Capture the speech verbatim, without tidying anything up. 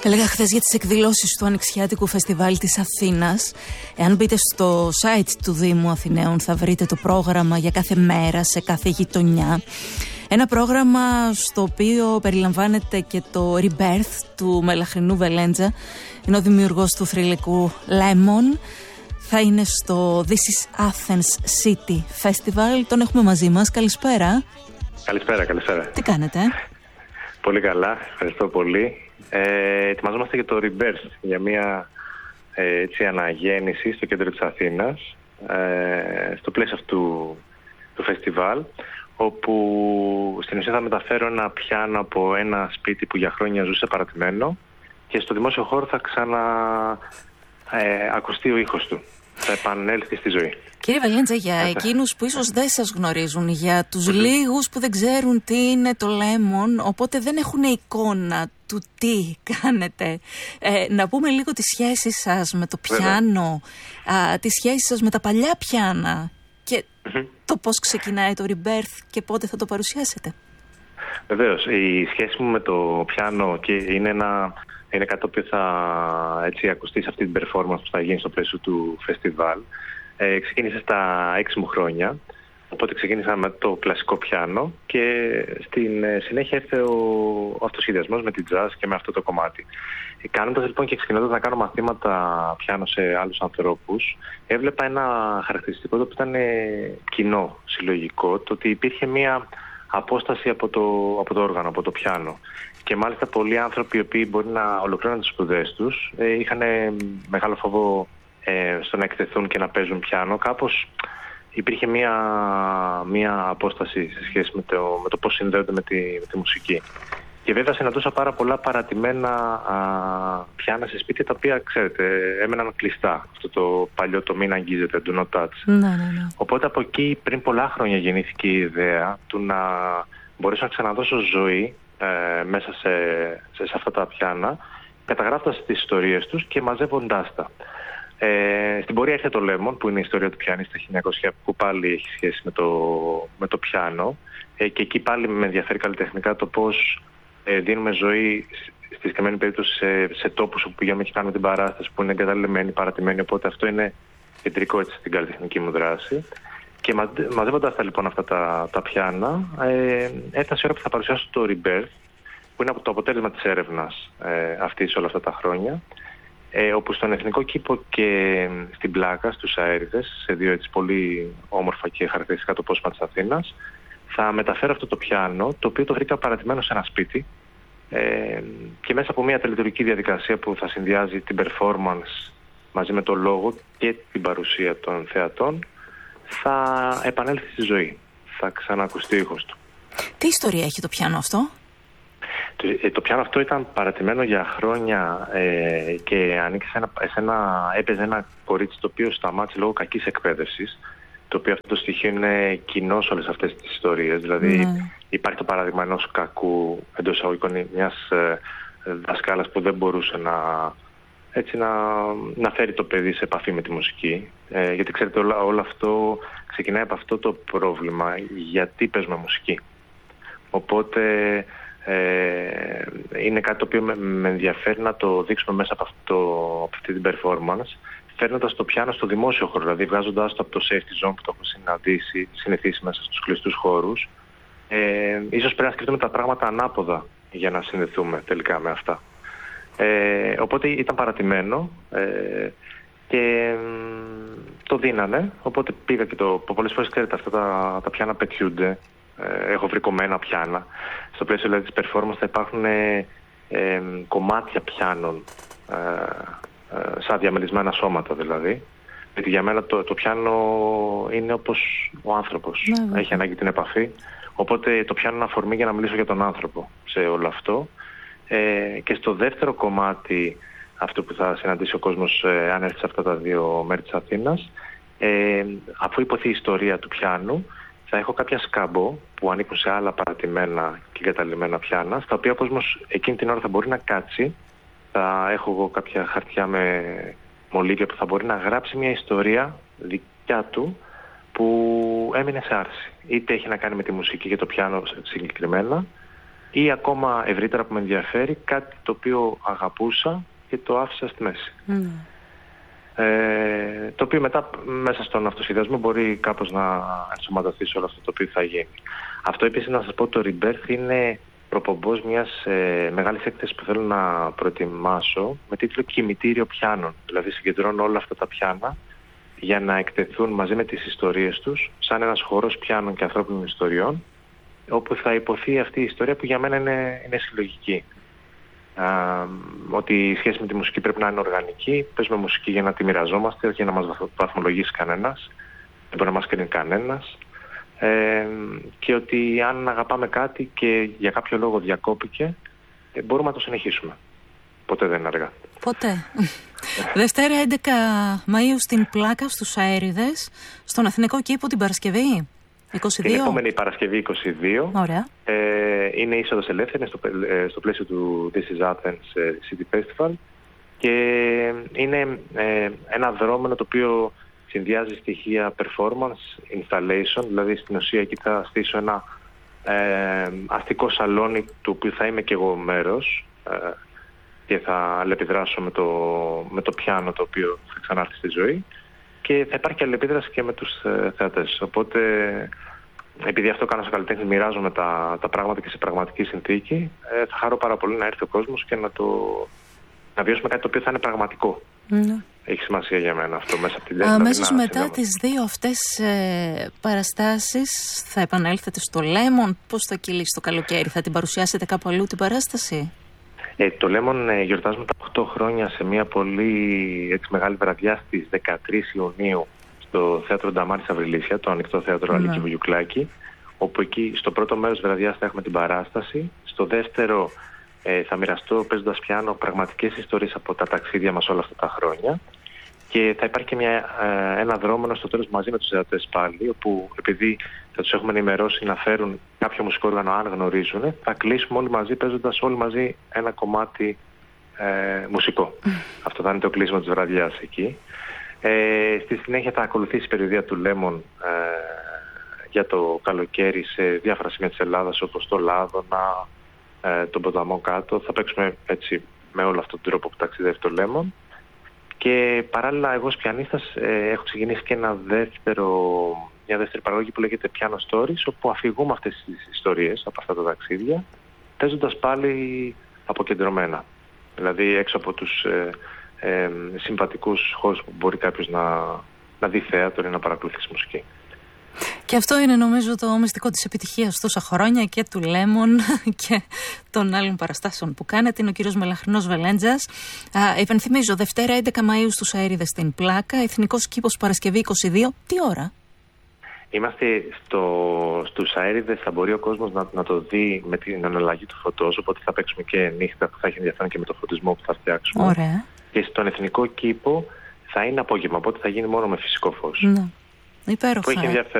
Έλεγα χθες για τις εκδηλώσεις του Ανοιξιάτικου Φεστιβάλ της Αθήνας. Εάν μπείτε στο site του Δήμου Αθηναίων θα βρείτε το πρόγραμμα για κάθε μέρα σε κάθε γειτονιά. Ένα πρόγραμμα στο οποίο περιλαμβάνεται και το Rebirth του Μελαχρινού Βελέντζα. Είναι ο δημιουργός του θρυλικού Lemon. Θα είναι στο This is Athens City Festival. Τον έχουμε μαζί μας. Καλησπέρα. Καλησπέρα, καλησπέρα. Τι κάνετε? Πολύ καλά, ευχαριστώ πολύ. Ε, ετοιμαζόμαστε για το Rebirth, για μια ε, έτσι, αναγέννηση στο κέντρο της Αθήνας, ε, στο πλαίσιο αυτού του φεστιβάλ, όπου στην ουσία θα μεταφέρω ένα πιάνο από ένα σπίτι που για χρόνια ζούσε παρατημένο και στο δημόσιο χώρο θα ξανα ε, ακουστεί ο ήχος του. Θα επανέλθει στη ζωή. Κύριε Βελέντζα, για εκείνους που ίσως δεν σας γνωρίζουν, για τους λίγους που δεν ξέρουν τι είναι το Lemon, οπότε δεν έχουν εικόνα του τι κάνετε, ε, να πούμε λίγο τη σχέση σας με το πιάνο, α, τη σχέση σας με τα παλιά πιάνα και mm-hmm. το πώς ξεκινάει το Rebirth και πότε θα το παρουσιάσετε. Βεβαίως, η σχέση μου με το πιάνο και είναι ένα... είναι κάτι το οποίο θα έτσι, ακουστεί σε αυτή την performance που θα γίνει στο πλαίσιο του φεστιβάλ. Ε, ξεκίνησε στα έξι μου χρόνια, οπότε ξεκίνησα με το κλασικό πιάνο και στην συνέχεια ήρθε ο, ο αυτοσχεδιασμός με την jazz και με αυτό το κομμάτι. Ε, κάνοντας λοιπόν και ξεκινώντας να κάνω μαθήματα πιάνο σε άλλους ανθρώπους, έβλεπα ένα χαρακτηριστικό το οποίο ήταν κοινό, συλλογικό, το ότι υπήρχε μία απόσταση από το, από το όργανο, από το πιάνο. Και μάλιστα πολλοί άνθρωποι οι οποίοι μπορεί να ολοκλήρωναν τις σπουδές τους ε, είχαν μεγάλο φόβο ε, στο να εκτεθούν και να παίζουν πιάνο. Κάπως υπήρχε μία, μία απόσταση σε σχέση με το, με το πώς συνδέονται με τη, με τη μουσική. Και βέβαια συναντούσα πάρα πολλά παρατημένα α, πιάνα σε σπίτια τα οποία, ξέρετε, έμεναν κλειστά. Αυτό το παλιό το μην αγγίζετε, do not touch. Ναι, ναι, ναι. Οπότε από εκεί πριν πολλά χρόνια γεννήθηκε η ιδέα του να μπορέσω να ξαναδώσω ζωή ε, μέσα σε, σε, σε αυτά τα πιάνα, καταγράφοντας τις ιστορίες τους και μαζεύοντάς τα. Ε, στην πορεία έρχεται το Lemon, που είναι η ιστορία του πιανίστα χίλια εννιακόσια, που πάλι έχει σχέση με το, με το πιάνο. Ε, και εκεί πάλι με ενδιαφέρει καλλιτεχνικά το πώς ε, δίνουμε ζωή στη συγκεκριμένη περίπτωση σε, σε τόπους όπου πηγαίνουμε και κάνουμε την παράσταση που είναι εγκαταλελειμμένοι, παρατημένοι. Οπότε αυτό είναι κεντρικό έτσι, στην καλλιτεχνική μου δράση. Και μαζεύοντας τα λοιπόν αυτά τα, τα πιάνα, ε, έφτασε η ώρα που θα παρουσιάσω το Rebirth, που είναι το αποτέλεσμα της έρευνας ε, αυτής όλα αυτά τα χρόνια. Ε, όπου στον Εθνικό Κήπο και στην Πλάκα, στους Αέριδες, σε δύο έτσι πολύ όμορφα και χαρακτηριστικά τοπόσημα της Αθήνας, θα μεταφέρω αυτό το πιάνο, το οποίο το βρήκα παρατημένο σε ένα σπίτι ε, και μέσα από μια τελετουργική διαδικασία που θα συνδυάζει την performance μαζί με το λόγο και την παρουσία των θεατών, θα επανέλθει στη ζωή. Θα ξανακουστεί ο ήχος του. Τι ιστορία έχει το πιάνο αυτό? Το, το πιάνο αυτό ήταν παρατημένο για χρόνια ε, και ανήκει σε ένα, σε ένα, έπαιζε ένα κορίτσι το οποίο σταμάτησε λόγω κακής εκπαίδευσης, το οποίο αυτό το στοιχείο είναι κοινό σε όλες αυτές τις ιστορίες. Δηλαδή mm. υπάρχει το παράδειγμα ενός κακού, εντός εισαγωγικών, μιας ε, δασκάλας που δεν μπορούσε να, έτσι, να, να φέρει το παιδί σε επαφή με τη μουσική. Ε, γιατί ξέρετε όλο, όλο αυτό ξεκινάει από αυτό το πρόβλημα, γιατί παίζουμε μουσική. Οπότε Ε, είναι κάτι το οποίο με, με ενδιαφέρει να το δείξουμε μέσα από, αυτό, από αυτή την performance, φέρνοντας το πιάνο στο δημόσιο χώρο, δηλαδή βγάζοντας το από το safety zone που το έχω συναντήσει, συνηθίσει μέσα στους κλειστούς χώρους. Ε, ίσως πρέπει να σκεφτούμε τα πράγματα ανάποδα για να συνδεθούμε τελικά με αυτά. Ε, οπότε ήταν παρατημένο ε, και το δίνανε, οπότε πήγα και το... Πολλές φορές ξέρετε αυτά τα, τα πιάνα πετιούνται. Έχω βρει κομμένα πιάνα. Στο πλαίσιο δηλαδή, της performance θα υπάρχουν ε, ε, κομμάτια πιάνων ε, ε, σαν διαμελισμένα σώματα δηλαδή. Γιατί για μένα το, το πιάνο είναι όπως ο άνθρωπος. Ναι, έχει ανάγκη την επαφή. Οπότε το πιάνο είναι αφορμή για να μιλήσω για τον άνθρωπο σε όλο αυτό. Ε, και στο δεύτερο κομμάτι, αυτό που θα συναντήσει ο κόσμος ε, αν έρθει σε αυτά τα δύο μέρη της Αθήνας, ε, αφού υποθεί η ιστορία του πιάνου, θα έχω κάποια σκάμπο που ανήκουν σε άλλα παρατημένα και εγκαταλειμμένα πιάνα, στα οποία ο κόσμος εκείνη την ώρα θα μπορεί να κάτσει. Θα έχω εγώ κάποια χαρτιά με μολύβια που θα μπορεί να γράψει μια ιστορία δικιά του που έμεινε σε άρση. Είτε έχει να κάνει με τη μουσική και το πιάνο συγκεκριμένα, ή ακόμα ευρύτερα που με ενδιαφέρει, κάτι το οποίο αγαπούσα και το άφησα στη μέση. Mm. Ε, το οποίο μετά μέσα στον αυτοσχεδιασμό μπορεί κάπως να ενσωματωθεί σε όλο αυτό το οποίο θα γίνει. Αυτό επίσης να σας πω, το Rebirth είναι προπομπός μιας ε, μεγάλης έκθεσης που θέλω να προετοιμάσω με τίτλο «Κημητήριο πιάνων». Δηλαδή συγκεντρώνω όλα αυτά τα πιάνα για να εκτεθούν μαζί με τις ιστορίες τους σαν ένας χώρος πιάνων και ανθρώπινων ιστοριών, όπου θα υποθεί αυτή η ιστορία που για μένα είναι, είναι συλλογική. Α, ότι η σχέση με τη μουσική πρέπει να είναι οργανική, παίζουμε μουσική για να τη μοιραζόμαστε, για να μας βαθμολογήσει κανένας, δεν μπορεί να μας κρίνει κανένας, ε, και ότι αν αγαπάμε κάτι και για κάποιο λόγο διακόπηκε, ε, μπορούμε να το συνεχίσουμε. Ποτέ δεν είναι αργά. Ποτέ. Δευτέρα έντεκα Μαΐου στην Πλάκα, στους Αέριδες, στον Αθηνικό Κήπο την Παρασκευή. είκοσι δύο. Την επόμενη Παρασκευή είκοσι δύο. Ωραία. Ε, είναι είσοδος ελεύθερη στο, ε, στο πλαίσιο του This is Athens City Festival και είναι ε, ένα δρόμενο το οποίο συνδυάζει στοιχεία performance, installation, δηλαδή στην ουσία εκεί θα στήσω ένα ε, αστικό σαλόνι του οποίου θα είμαι και εγώ μέρος ε, και θα αλληλεπιδράσω με το, με το πιάνο το οποίο θα ξανάρθει στη ζωή. Και θα υπάρχει αλληλεπίδραση και με τους ε, θεατές. Οπότε, επειδή αυτό κάνω σαν καλλιτέχνη, μοιράζομαι τα, τα πράγματα και σε πραγματική συνθήκη, ε, θα χαρώ πάρα πολύ να έρθει ο κόσμος και να, το, να βιώσουμε κάτι το οποίο θα είναι πραγματικό. Mm. Έχει σημασία για μένα αυτό μέσα από την τέχνη. Αμέσως μετά συνδέμα. Τις δύο αυτές ε, παραστάσεις θα επανέλθετε στο Lemon. Πώς θα κυλήσει το καλοκαίρι, θα την παρουσιάσετε κάπου αλλού την παράσταση? Ε, το Lemon ε, γιορτάζουμε τα οκτώ χρόνια σε μια πολύ έτσι, μεγάλη βραδιά στις δεκατρείς Ιουνίου στο θέατρο Νταμάρης Αβριλίσια, το ανοιχτό θέατρο Αλίκη Βουγιουκλάκη, όπου εκεί στο πρώτο μέρος της βραδιάς θα έχουμε την παράσταση, στο δεύτερο ε, θα μοιραστώ παίζοντας πιάνο πραγματικές ιστορίες από τα ταξίδια μας όλα αυτά τα χρόνια και θα υπάρχει και μια, ε, ένα δρόμενο στο τέλος μαζί με τους θεατές πάλι, όπου επειδή θα τους έχουμε ενημερώσει να φέρουν κάποιο μουσικό όργανο αν γνωρίζουν, θα κλείσουμε όλοι μαζί παίζοντας όλοι μαζί ένα κομμάτι ε, μουσικό. Mm. Αυτό θα είναι το κλείσιμο της βραδιάς εκεί. Ε, στη συνέχεια θα ακολουθήσει η περιοδία του Lemon ε, για το καλοκαίρι σε διάφορα σημεία της Ελλάδας, όπως το Λάδωνα, ε, τον ποταμό κάτω. Θα παίξουμε έτσι με όλο αυτόν τον τρόπο που ταξιδεύει το Lemon. Και παράλληλα εγώ ως πιανίστας ε, έχω ξεκινήσει και ένα δεύτερο, μια δεύτερη παραγωγή που λέγεται Piano Stories, όπου αφηγούμε αυτές τις ιστορίες από αυτά τα ταξίδια, παίζοντας πάλι αποκεντρωμένα. Δηλαδή έξω από τους ε, ε, συμβατικούς χώρους που μπορεί κάποιος να, να δει θέατρο ή να παρακολουθήσει μουσική. Και αυτό είναι νομίζω το μυστικό της επιτυχίας τόσα χρόνια και του Lemon και των άλλων παραστάσεων που κάνετε. Είναι ο κύριος Μελαχρινός Βελέντζας. Υπενθυμίζω, Δευτέρα έντεκα Μαΐου στους Αέριδες στην Πλάκα, Εθνικός Κήπος Παρασκευή είκοσι δύο. Τι ώρα? Είμαστε στο, στους Αέριδες, θα μπορεί ο κόσμος να, να το δει με την αναλλαγή του φωτός, οπότε θα παίξουμε και νύχτα που θα έχει ενδιαφέρον και με το φωτισμό που θα φτιάξουμε. Ωραία. Και στον Εθνικό Κήπο θα είναι απόγευμα, οπότε θα γίνει μόνο με φυσικό φως. Ναι. Υπέροχα. Που έχει ενδιαφέρον.